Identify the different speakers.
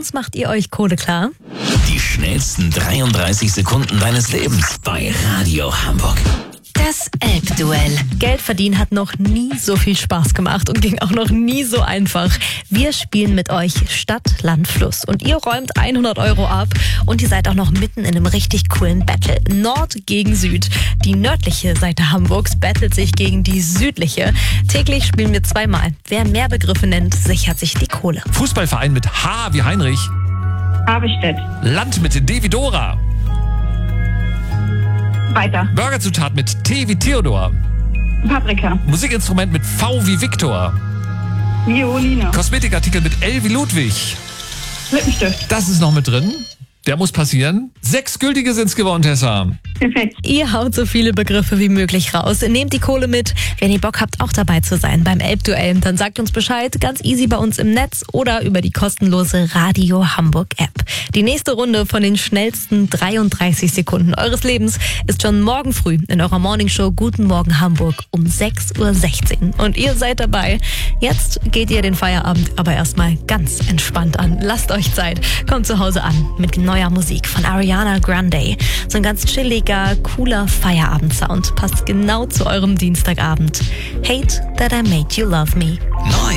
Speaker 1: uns macht ihr euch Kohle klar.
Speaker 2: Die schnellsten 33 Sekunden deines Lebens bei Radio Hamburg.
Speaker 1: Das Elbduell. Geld verdienen hat noch nie so viel Spaß gemacht und ging auch noch nie so einfach. Wir spielen mit euch Stadt, Land, Fluss und ihr räumt 100 € ab und ihr seid auch noch mitten in einem richtig coolen Battle. Nord gegen Süd. Die nördliche Seite Hamburgs battelt sich gegen die südliche. Täglich spielen wir zweimal. Wer mehr Begriffe nennt, sichert sich die Kohle.
Speaker 3: Fußballverein mit H wie Heinrich.
Speaker 4: Haberstedt.
Speaker 3: Land mit D wie Dora.
Speaker 4: Weiter.
Speaker 3: Burgerzutat mit T wie Theodor.
Speaker 4: Paprika.
Speaker 3: Musikinstrument mit V wie Viktor.
Speaker 4: Violine.
Speaker 3: Kosmetikartikel mit L wie Ludwig.
Speaker 4: Lippenstift.
Speaker 3: Das ist noch mit drin. Der muss passieren. 6 gültige sind's gewonnen, Tessa.
Speaker 4: Perfekt.
Speaker 1: Ihr haut so viele Begriffe wie möglich raus. Nehmt die Kohle mit. Wenn ihr Bock habt, auch dabei zu sein beim Elbduell, dann sagt uns Bescheid. Ganz easy bei uns im Netz oder über die kostenlose Radio Hamburg App. Die nächste Runde von den schnellsten 33 Sekunden eures Lebens ist schon morgen früh in eurer Morningshow Guten Morgen Hamburg um 6:16 Uhr. Und ihr seid dabei. Jetzt geht ihr den Feierabend aber erstmal ganz entspannt an. Lasst euch Zeit. Kommt zu Hause an mit neuer Musik von Ariana Grande. So ein ganz chilliger, cooler Feierabendsound. Passt genau zu eurem Dienstagabend. Hate that I made you love me.
Speaker 2: Neu.